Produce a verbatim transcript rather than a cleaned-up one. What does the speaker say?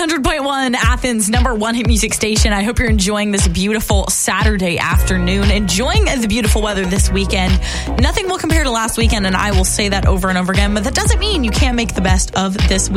hundred point one, Athens' number one hit music station. I hope you're enjoying this beautiful Saturday afternoon, enjoying the beautiful weather this weekend. Nothing will compare to last weekend, and I will say that over and over again, but that doesn't mean you can't make the best of this week.